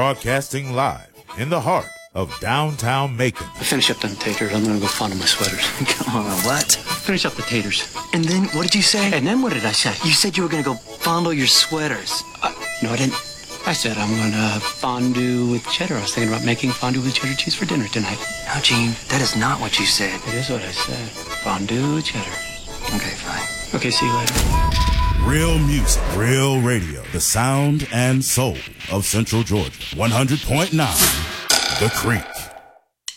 broadcasting live in the heart of downtown Macon. I finish up them taters. I'm gonna go fondle my sweaters. Come on, what? Finish up the taters. And then, what did you say? And then what did I say? You said you were gonna go fondle your sweaters. No, I didn't. I said I'm gonna fondue with cheddar. I was thinking about making fondue with cheddar cheese for dinner tonight. No, Gene, that is not what you said. It is what I said. Fondue with cheddar. Okay, fine. Okay, see you later. Real music, real radio. The sound and soul of Central Georgia. 100.9 The Creek.